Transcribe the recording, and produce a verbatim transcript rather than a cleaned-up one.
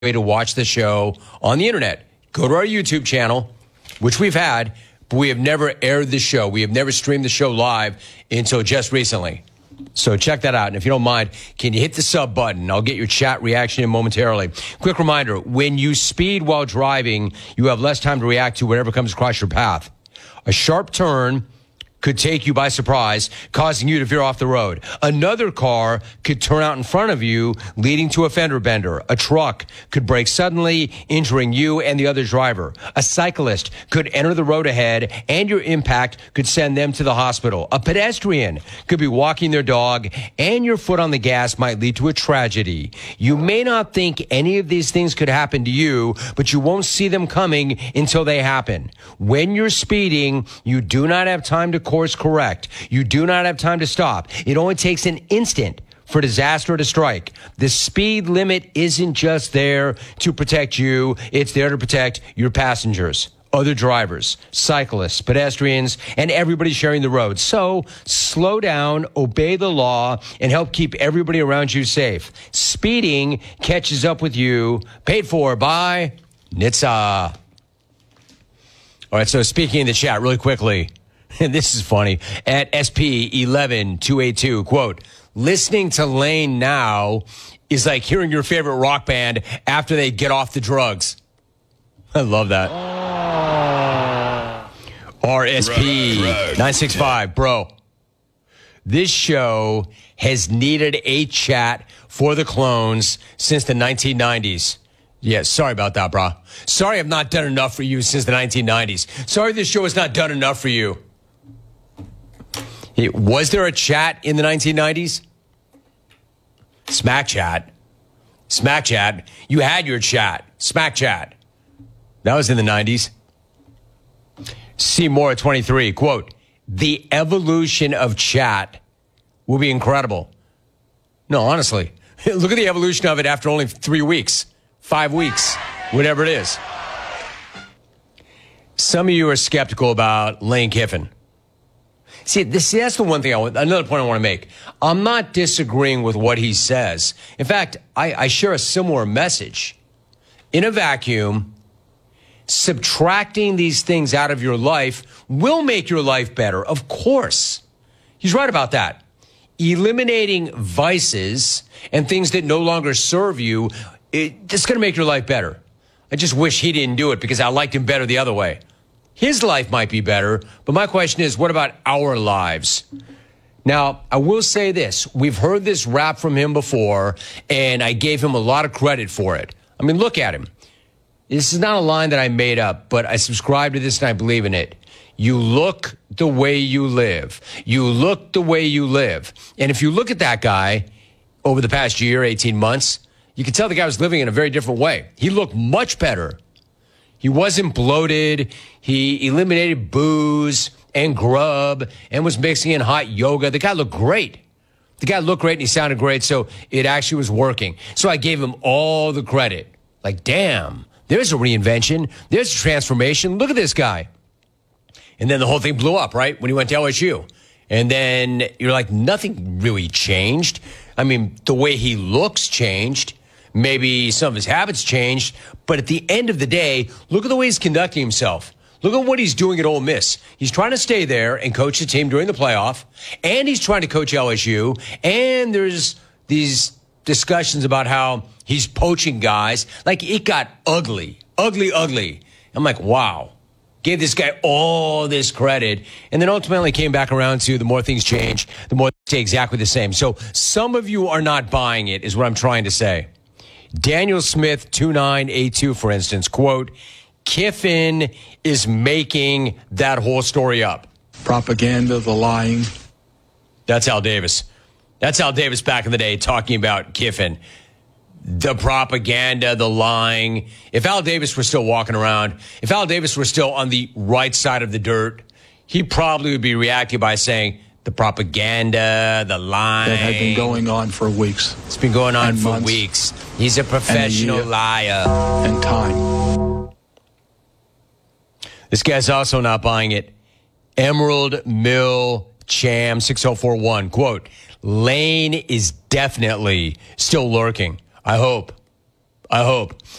way to watch the show on the internet. Go to our YouTube channel, which we've had, but we have never aired the show. We have never streamed the show live until just recently. So check that out. And if you don't mind, can you hit the sub button? I'll get your chat reaction in momentarily. Quick reminder, when you speed while driving, you have less time to react to whatever comes across your path. A sharp turn could take you by surprise, causing you to veer off the road. Another car could turn out in front of you, leading to a fender bender. A truck could brake suddenly, injuring you and the other driver. A cyclist could enter the road ahead, and your impact could send them to the hospital. A pedestrian could be walking their dog, and your foot on the gas might lead to a tragedy. You may not think any of these things could happen to you, but you won't see them coming until they happen. When you're speeding, you do not have time to course correct. You do not have time to stop. It only takes an instant for disaster to strike. The speed limit isn't just there to protect you. It's there to protect your passengers, other drivers, cyclists, pedestrians, and everybody sharing the road. So slow down, obey the law, and help keep everybody around you safe. Speeding catches up with you. Paid for by N H T S A. All right, so speaking in the chat really quickly, and this is funny, at S P eleven two eighty-two, quote, listening to Lane now is like hearing your favorite rock band after they get off the drugs. I love that. Oh. R S P nine six five, bro. This show has needed a chat for the clones since the nineteen nineties. Yeah, sorry about that, bro. Sorry I've not done enough for you since the nineteen nineties. Sorry this show has not done enough for you. Was there a chat in the nineteen nineties? Smack chat. Smack chat. You had your chat. Smack chat. That was in the nineties. Seymour at twenty-three, quote, the evolution of chat will be incredible. No, honestly, look at the evolution of it after only three weeks, five weeks, whatever it is. Some of you are skeptical about Lane Kiffin. See, this, that's the one thing I want, another point I want to make. I'm not disagreeing with what he says. In fact, I, I share a similar message. In a vacuum, subtracting these things out of your life will make your life better. Of course. He's right about that. Eliminating vices and things that no longer serve you, it, it's going to make your life better. I just wish he didn't do it because I liked him better the other way. His life might be better, but my question is, what about our lives? Now, I will say this. We've heard this rap from him before, and I gave him a lot of credit for it. I mean, look at him. This is not a line that I made up, but I subscribe to this and I believe in it. You look the way you live. You look the way you live. And if you look at that guy over the past year, eighteen months, you can tell the guy was living in a very different way. He looked much better. He wasn't bloated. He eliminated booze and grub and was mixing in hot yoga. The guy looked great. The guy looked great and he sounded great, so it actually was working. So I gave him all the credit. Like, damn, there's a reinvention. There's a transformation. Look at this guy. And then the whole thing blew up, right, when he went to L S U. And then you're like, nothing really changed. I mean, the way he looks changed. Maybe some of his habits changed, but at the end of the day, look at the way he's conducting himself. Look at what he's doing at Ole Miss. He's trying to stay there and coach the team during the playoff, and he's trying to coach L S U, and there's these discussions about how he's poaching guys. Like, it got ugly, ugly, ugly. I'm like, wow. Gave this guy all this credit, and then ultimately came back around to the more things change, the more they stay exactly the same. So some of you are not buying it, is what I'm trying to say. Daniel Smith, two nine eight two, for instance, quote, Kiffin is making that whole story up. Propaganda, the lying. That's Al Davis. That's Al Davis back in the day talking about Kiffin. The propaganda, the lying. If Al Davis were still walking around, if Al Davis were still on the right side of the dirt, he probably would be reacting by saying, the propaganda, the lying. That had been going on for weeks. It's been going on for months, weeks. He's a professional a liar. And time. This guy's also not buying it. Emerald Mill Cham six oh four one, quote, Lane is definitely still lurking. I hope. I hope.